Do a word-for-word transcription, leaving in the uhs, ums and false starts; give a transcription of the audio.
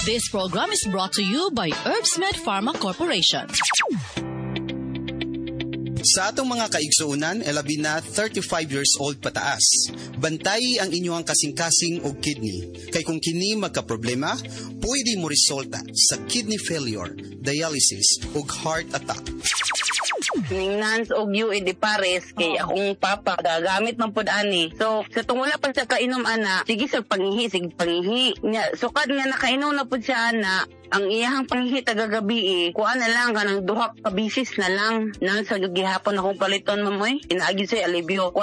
This program is brought to you by Herbsmed Pharma Corporation. Sa atong mga kaigsuunan, elabi na thirty-five years old pataas. Bantay ang inyong kasing-kasing o kidney. Kay kung kini magka-problema, pwede mo resulta sa kidney failure, dialysis o heart attack. Ningnan og yu di pares kay akong papa gagamit man pud ani. So sa tungula pa sa kainom ana, sige sa pangihi, sige pangihi. Nya sukad nga nakainom na pud siya ana, ang iyahang pangihi tagagabi eh, kuan na lang kanang duha ka bisis na lang nang sa gihapon akong paliton mamoy. Inaagi sa alibyo.